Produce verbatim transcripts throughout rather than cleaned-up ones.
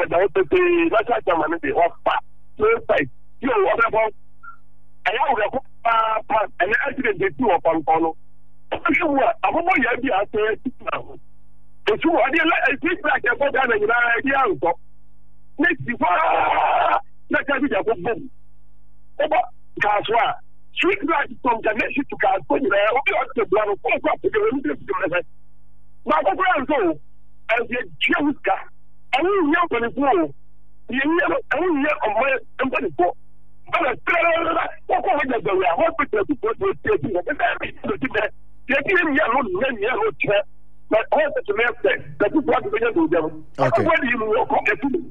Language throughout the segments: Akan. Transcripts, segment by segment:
da pepe na cha cha man dey offer so side you what about I have a pa and accident dey two upon kono so what abomo ya bi ase now so what dey like I think like e go down na idea nko next before na ka bi da go boom eba kaswa street light from the next to kaswa ni na obi o te bla no ko ko pe ni dey dey na ko ko so as the chewska I will not going to go. You never, I will not on my company for. But I what was the way I hope to put to take you. Get him yellow, men yellow chair. But all the semester that you want to do them. Okay. When you walk up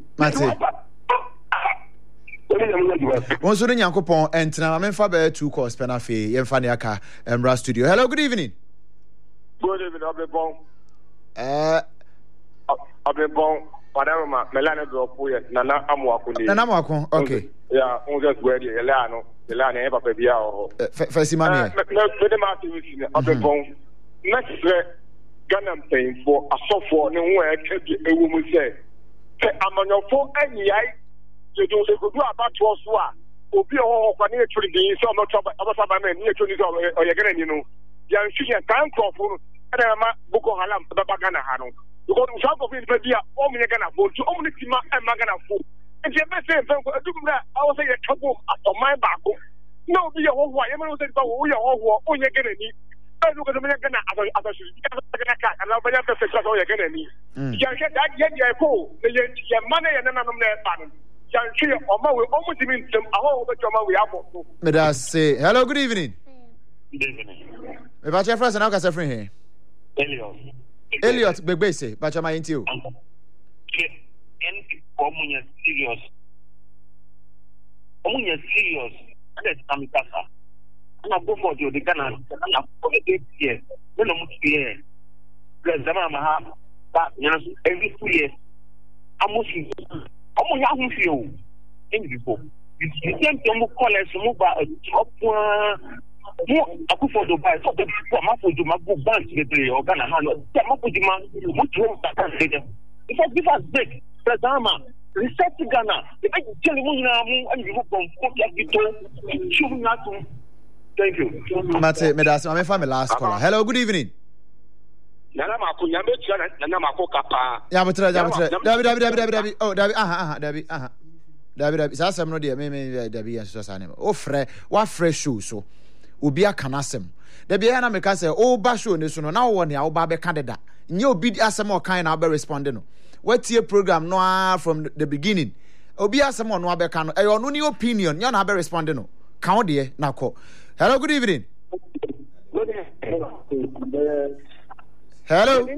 to Onso ne Nyankopon entra ma memfa be two course penafe yemfa ne aka Emra studio. Hello, good evening. Good evening, Abebon. Uh Abebon, madam Melanie Dropoye, Nana Amwako. Nana Amwako, okay. Yeah, on just where the Elano, Elana Eva Bia or Fessimani. Madam Abebon, next Ghana paying for a software, no way a woman say. I'm on your phone, and you do a good about to us. Will be all financially being so much of a man near to or you're going to know. Young Susan can't call for Boko Haram, the Bagana Haron. Because we shall go in the idea, only going to vote to only Tima and Magana food. And the best thing, I was a trouble after my back. No, be a whole while, everyone said, we are all who you're going to need. I look at the American as a cat, and I'll be able to fix all you're going to need. You get that yet, you go, your money and then I'm there. Say hello, good evening. Good evening. Me ba che friends na ka say friend here. Elliot. Elliot Begbe say ba cha my intio. En komunya serious. Komunya serious. That am kasa. Na go for the Ghana. Na for the year. No no much year. Because zama ma ha ba every two years. Amusi Omo ya hu fi o endibo the same thing mo call us mo ba opon mo akufo do buy so the people ma for do ma go bank the play o Ghana ha no ma ko di ma mo to ba kan de because this has big president reset Ghana e be tell mo na mo endibo kon ko ya bito chu na to thank you Mate me da me fa me last caller. Hello, good evening. Nana makunya me tia nana makoka pa ya botra ya botra dabi dabi dabi dabi dabi oh dabi aha aha dabi aha dabi dabi sa asem no de me me dabi ya so sa ne o frɛ wa frɛ show so obi aka nasem dabi ya na me ka say o ba show ne so no na wo ne a wo ba be candidate nye obi asem o kan na be respond no watie program no from the beginning obi asem o no be kan no e ono ni opinion nya na be respond no kan wo de na kɔ. Hello, good evening. Good evening. Hello.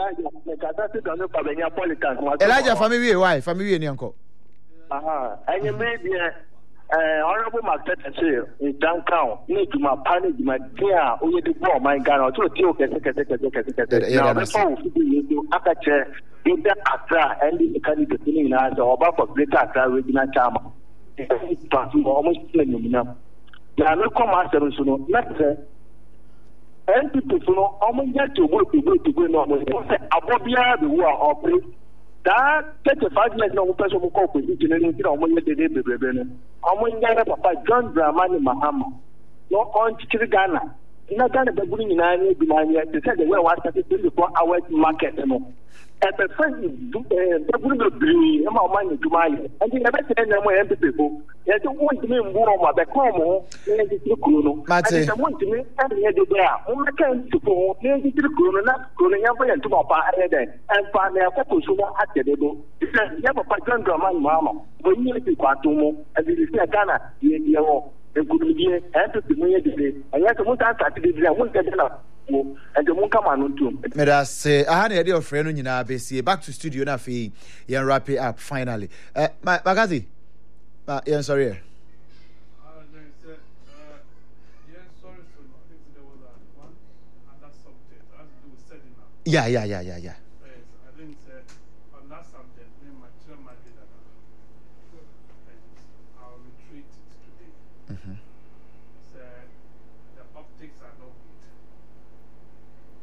Elijah family why family ni anko. Aha, enye me bia eh honorable market say in downtown need to my panic my dear oye de bro my Ghana to ti o kese kese kese kese kese. Now before we do you akache either Accra and the candidate ni na so oba for greater Accra regional chairman. But almost you know. Ya no come after so no na say and people no almost get to work to go to go no almost say abobia the war operate that thirty-five minutes no person mo call position ni ti almost dey dey bebebe no almost get papa John Dramani Mahama no on to Ghana na Ghana be buru nyina ni bi na ni te say the way what started twenty-four hours market no e be friend eh be buru be bri e ma o man juma ye and the be say na mo e people e so won ti me mburu ma be come mo e di ti kuro no and the won ti me e dey dey there o ma kan ti ko e di ti kuro no na kuro nya fa yan tu ba pa e dey en fa na ko to so na ate de do ya papa John Dramani Mahama bo ni ti kwa to mo e di ti Ghana ye ye wo e kuru die e to ti mo ye de e ya so mo ta ta ti de mo ta na and the moon come on to me da say I had the idea of friend no nyina be see back to studio na fi yen wrap it up finally uh Magazi uh yeah sorry uh then said uh yeah sorry so I think there was a one and that subject has to do with setting up yeah yeah yeah yeah yeah yes I think said on that subject me my chairman did that and I'll retreat it today mhm said the optics are not good.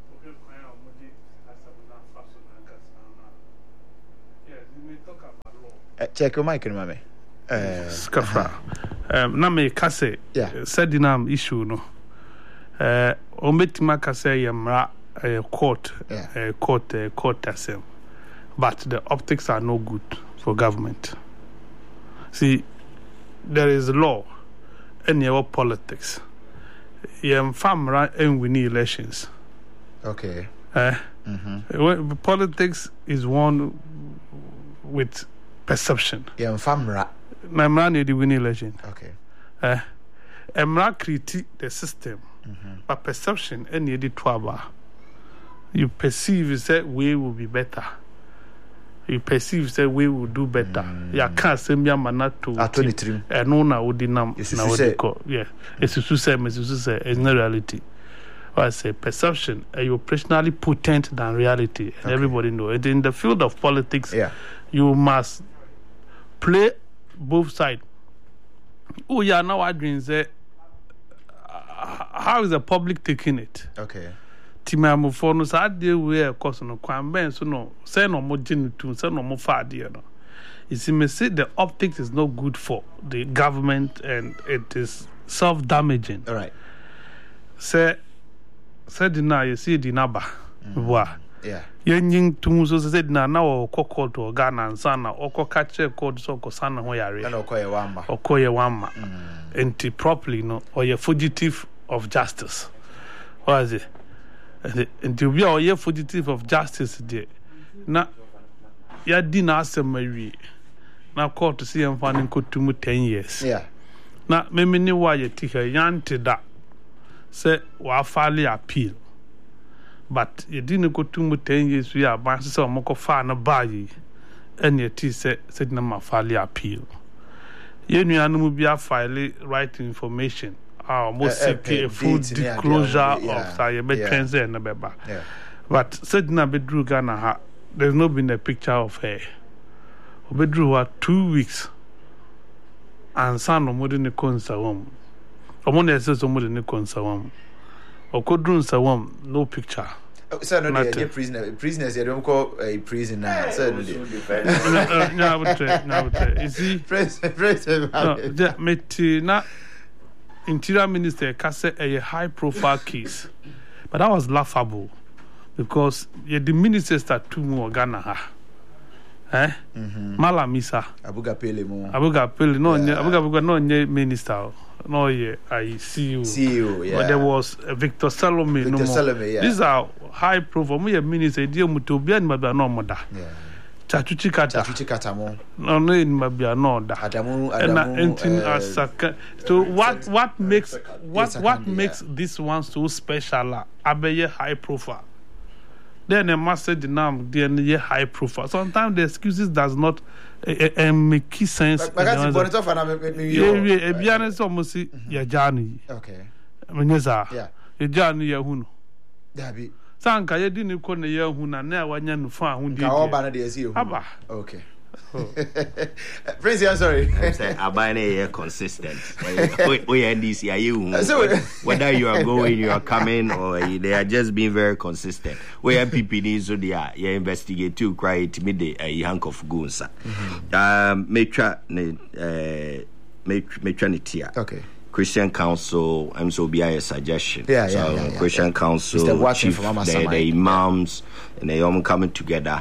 Yes, we may talk about law. check your mic, mame. Uh, Scafra. Um, na me kase. Yeah. Said dinam issue no. Uh, ometima kase yamra uh, court, yeah. uh, court, uh, court asem. But the optics are no good for government. See, there is law and your politics. Yam famra and we need elections. Okay. Uh, mm-hmm. Politics is one with perception. Yam famra. Namra need the winning election. Okay. Uh, Emra critique the system, mm-hmm. but perception and the twaba. You perceive that way will be better. You perceive that we will do better. Mm. Ya can't say me mana to twenty-three. And no na odi nam na odi ko. Yeah. It's to say, it's to say, it's not reality. I say perception are operationally potent than reality, and okay. everybody know it. In the field of politics, yeah. you must play both sides. Oh yeah, now I dream say, how is the public taking it? Okay. Timamu for no sad deal where course no kwan ben so no say no mo gin to say no mo fa deal no. You see me say the optics is not good for the government and it is self-damaging. All right. Say say dina you see dinaba. Wa. Yeah. Yen to so say dina na o kokko to Ghana nsa na o ko catch code so ko sana ho yare. Na okoye wamba. Okoye wamba. Enti properly no or you fugitive of justice. What is it? And to be our fugitive of justice there. Now, ya dina asemawi. Now, court to see him finding kotumu ten years. Yeah. Now, me me ni wa ye tika yante da. Say wa file appeal. But ye didn't kotumu ten years. We are buying so moko fa na bayi. And ye ti say said na ma file appeal. Ye nu anu bi a file right information. Uh, most uh, uh, a full disclosure yeah, yeah, of Sayebe yeah. Trenze and Beba. Yeah. But said na bedru Ghana ha, there's not been a picture of her. Bedru ha two weeks and son of Modern Consawam. Or one that says Modern Consawam. Or Kodrun Sawam, no picture. Oh, sir, no, they're prisoner. Prisoners, they don't call a prisoner. Certainly. No, I would say, no, I would say. You see, President, no, Interior Minister Kase a high profile case. But that was laughable because yeah, the ministers that two more Ghana ha. Eh? Mm-hmm. Malamisa. Abuga Pele mo. Abuga Pele no yeah. Abuga Abuga no nye minister. No yeah, I see you. See you, yeah. But there was uh, Victor Salome Victor no more. Salome, yeah. These are high profile. Me minister deal mutobia ni mabia no moda. Yeah. Chachuchi kata. Chachuchi kata mo. No, no, in mabia no da. Adamu, Adamu. Uh, asaka. So what, what makes, what, what makes yeah. this one so special? Abeye high profile. Then a master the name, then ye high profile. Sometimes the excuses does not uh, uh, make sense. But that's important for me. Yeah, yeah. Be honest, almost ya jani. Okay. Menyeza. Yeah. Ya jani ya hunu. Dabi. Sanka ye dini ko ne ye huna na wanya no fa hu di. Ka oba na de esi hu. Aba. Okay. Oh. Prince, I'm sorry. I'm saying Abane is consistent. We N D C are you? Whether you are going, you are coming, or they are just being very consistent. We M P P needs so they are you investigate to cry to me the a hank of gunsa. Um, make try uh make make try it Okay. Christian Council, I'm so be a suggestion. Yeah, so, yeah, yeah, yeah. Christian yeah. Council, chief, the, the imams, yeah. and they all coming together.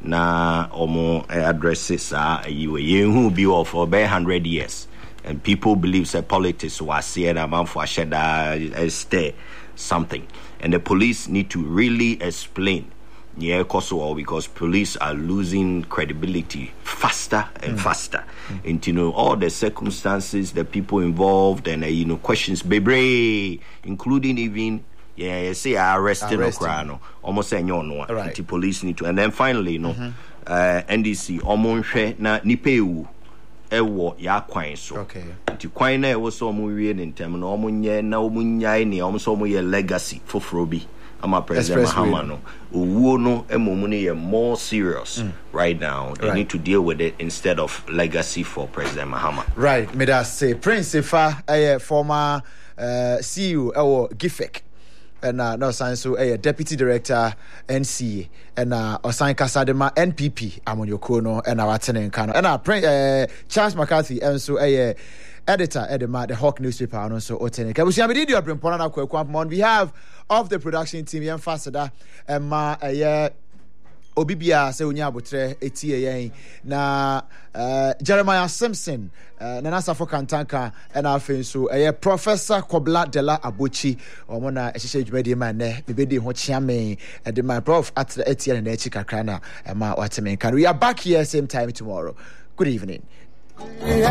Na omo addresses are you who be off for about hundred years, and people believe that politics was here and man for shada stay something, and the police need to really explain. Yeah, Kosovo, because police are losing credibility faster and mm. faster. Mm. And you know all the circumstances, the people involved, and uh, you know questions, baby, including even yeah, say arresting or crano, almost say no no. Right. The police need to, and then finally, you know, mm-hmm. uh, N D C almost na nipeu ewo ya kwan so. Okay. The kwan na ewo so omo wie in term na omo nye na omo nyai ne omo so omo ye legacy for Frobi. I'm a President Mahama no. Uwo no emomu ne more serious mm. right now. They right. need to deal with it instead of legacy for President Mahama. Right. Me da say Prince Ifa, a former uh, C E O ewo Gifek. and uh, no sign so a deputy director N C A and uh Osan Kasadema N P P Amonyoko no and our tenant Kano and our uh, Charles McCarthy and so a editor Edema the Hawk newspaper and also Otene. On behalf of the production team, Yan Fasada and ma a Obibia se unya abotre etie yen na uh, Jeremiah Simpson uh, na nasa for kantanka and afin so eh Professor Kobla Dela Abuchi omo na ehye dwumadi ma ne bebedi ho chiame e de my prof at the etie na echi kakra na e ma wateme kan. We are back here same time tomorrow. Good evening.